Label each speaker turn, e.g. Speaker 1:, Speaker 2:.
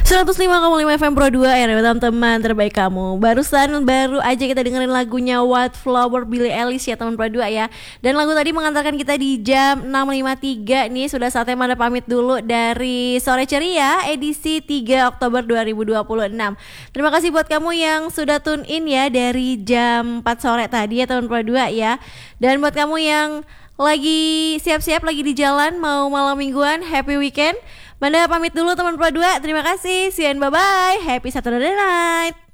Speaker 1: 105,5 FM Pro 2 ya teman-teman terbaik kamu. Baru aja kita dengerin lagunya White Flower Billie Eilish ya teman Pro 2 ya. Dan lagu tadi mengantarkan kita di jam 6.53 nih. Sudah saatnya Manda pamit dulu dari Sore Ceria edisi 3 Oktober 2026. Terima kasih buat kamu yang sudah tune in ya dari jam 4 sore tadi ya teman Pro 2 ya. Dan buat kamu yang lagi siap-siap lagi di jalan mau malam mingguan, happy weekend. Manda pamit dulu teman Pro 2. Terima kasih. See you and bye-bye. Happy Saturday night.